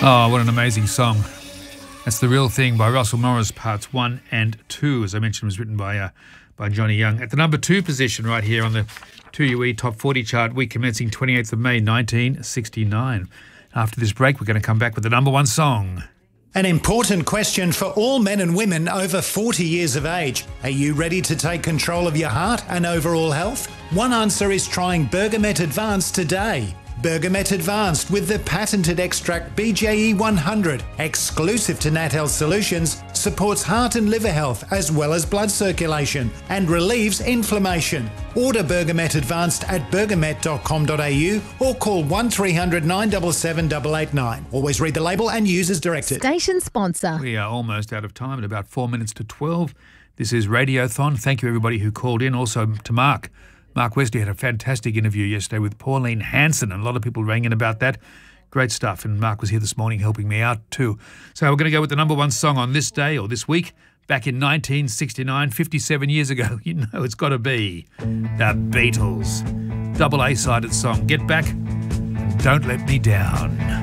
Oh, what an amazing song. That's The Real Thing by Russell Morris, parts 1 and 2, as I mentioned, was written by Johnny Young. At the number 2 position right here on the 2UE Top 40 chart, week commencing 28th of May, 1969. After this break, we're going to come back with the number 1 song. An important question for all men and women over 40 years of age. Are you ready to take control of your heart and overall health? One answer is trying Bergamet Advanced today. Bergamet Advanced with the patented extract BJE 100, exclusive to Nat Health Solutions, supports heart and liver health as well as blood circulation and relieves inflammation. Order Bergamet Advanced at bergamet.com.au or call 1300 977 889. Always read the label and use as directed. Station sponsor. We are almost out of time at about 4 minutes to 12. This is Radiothon. Thank you everybody who called in. Also to Mark. Mark Wesley had a fantastic interview yesterday with Pauline Hanson, and a lot of people rang in about that. Great stuff, and Mark was here this morning helping me out too. So we're going to go with the number 1 song on this day, or this week, back in 1969, 57 years ago. You know it's got to be the Beatles. Double A-sided song, Get Back, and Don't Let Me Down.